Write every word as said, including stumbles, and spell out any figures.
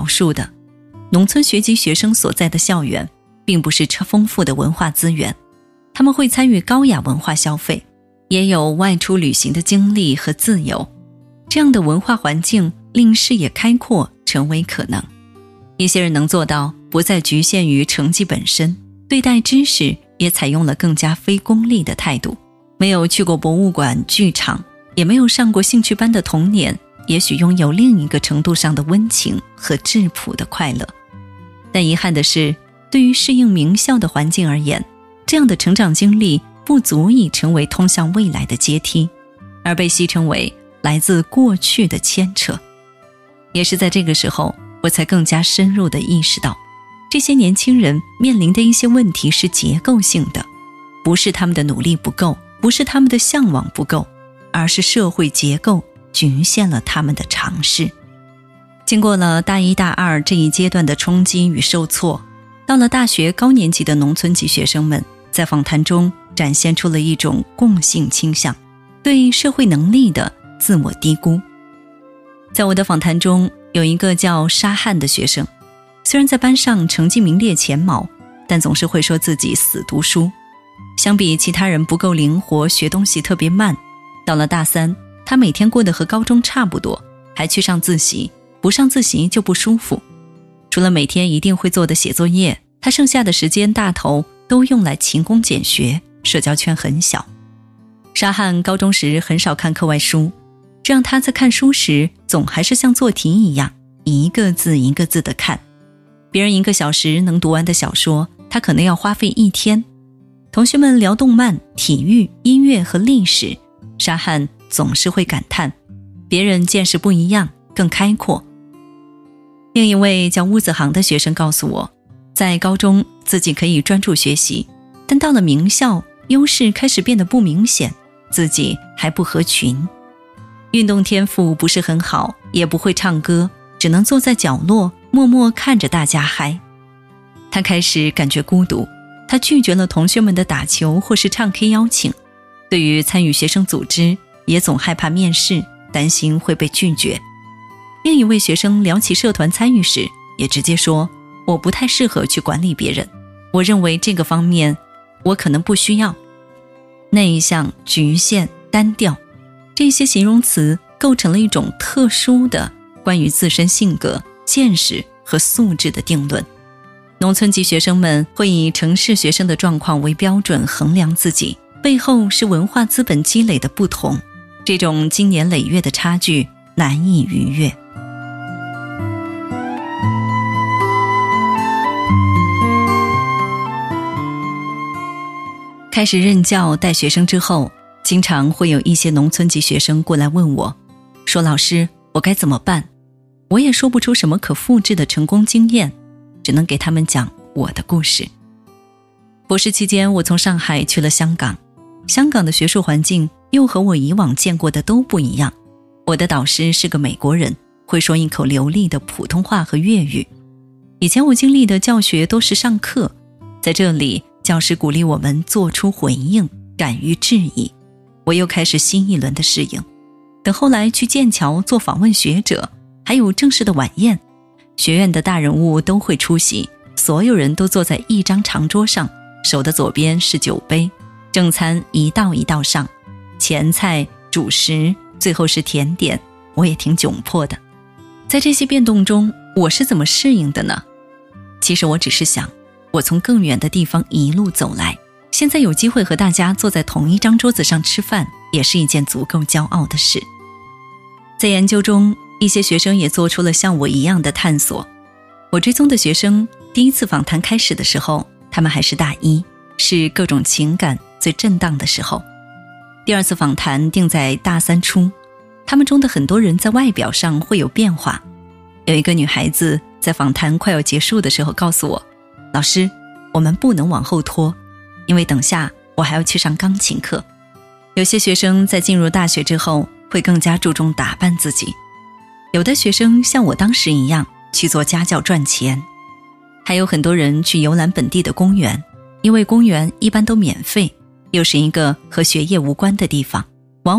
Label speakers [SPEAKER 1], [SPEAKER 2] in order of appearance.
[SPEAKER 1] 述的，农村学籍学生所在的校园并不是丰富的文化资源，他们会参与高雅文化消费，也有外出旅行的经历和自由。这样的文化环境令视野开阔成为可能。一些人能做到不再局限于成绩本身，对待知识也采用了更加非功利的态度。没有去过博物馆、剧场，也没有上过兴趣班的童年，也许拥有另一个程度上的温情和质朴的快乐。但遗憾的是，对于适应名校的环境而言，这样的成长经历不足以成为通向未来的阶梯，而被戏称为来自过去的牵扯。也是在这个时候，我才更加深入地意识到，这些年轻人面临的一些问题是结构性的，不是他们的努力不够，不是他们的向往不够，而是社会结构局限了他们的尝试。经过了大一大二这一阶段的冲击与受挫，到了大学高年级的农村籍学生们在访谈中展现出了一种共性倾向，对社会能力的自我低估。在我的访谈中，有一个叫沙汉的学生，虽然在班上成绩名列前茅，但总是会说自己死读书。相比其他人不够灵活，学东西特别慢，到了大三，他每天过得和高中差不多，还去上自习，不上自习就不舒服。除了每天一定会做的写作业，他剩下的时间大头都用来勤工俭学，社交圈很小。沙汉高中时很少看课外书，这让他在看书时总还是像做题一样，一个字一个字地看。别人一个小时能读完的小说，他可能要花费一天。同学们聊动漫、体育、音乐和历史，沙汉总是会感叹，别人见识不一样，更开阔。另一位叫乌子航的学生告诉我，在高中自己可以专注学习，但到了名校，优势开始变得不明显，自己还不合群。运动天赋不是很好，也不会唱歌，只能坐在角落默默看着大家嗨。他开始感觉孤独，他拒绝了同学们的打球或是唱 K 邀请，对于参与学生组织也总害怕面试，担心会被拒绝。另一位学生聊起社团参与时，也直接说，我不太适合去管理别人，我认为这个方面我可能不需要。内向、局限、单调，这些形容词构成了一种特殊的关于自身性格、见识和素质的定论。农村籍学生们会以城市学生的状况为标准衡量自己，背后是文化资本积累的不同，这种经年累月的差距难以逾越。开始任教带学生之后，经常会有一些农村籍学生过来问我，说老师，我该怎么办？我也说不出什么可复制的成功经验，只能给他们讲我的故事。博士期间，我从上海去了香港，香港的学术环境又和我以往见过的都不一样。我的导师是个美国人，会说一口流利的普通话和粤语。以前我经历的教学都是上课，在这里教师鼓励我们做出回应，敢于质疑，我又开始新一轮的适应。等后来去剑桥做访问学者，还有正式的晚宴，学院的大人物都会出席，所有人都坐在一张长桌上，手的左边是酒杯，正餐一道一道上，前菜、主食，最后是甜点，我也挺窘迫的。在这些变动中，我是怎么适应的呢？其实我只是想，我从更远的地方一路走来，现在有机会和大家坐在同一张桌子上吃饭，也是一件足够骄傲的事。在研究中，一些学生也做出了像我一样的探索。我追踪的学生第一次访谈开始的时候，他们还是大一，是各种情感最震荡的时候。第二次访谈定在大三初，他们中的很多人在外表上会有变化。有一个女孩子在访谈快要结束的时候告诉我，老师，我们不能往后拖，因为等下我还要去上钢琴课。有些学生在进入大学之后会更加注重打扮自己，有的学生像我当时一样去做家教赚钱，还有很多人去游览本地的公园，因为公园一般都免费，又是一个和学业无关的地方。